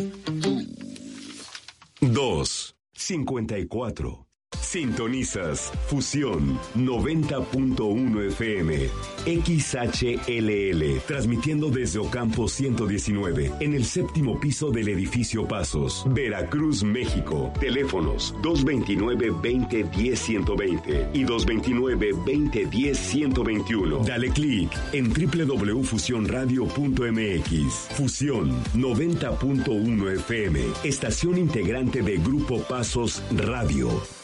254. Sintonizas Fusión 90.1 FM, XHLL, transmitiendo desde Ocampo 119, en el séptimo piso del edificio Pasos, Veracruz, México. Teléfonos 229-2010-120 y 229-2010-121. Dale clic en www.fusionradio.mx. Fusión 90.1 FM, estación integrante de Grupo Pasos Radio.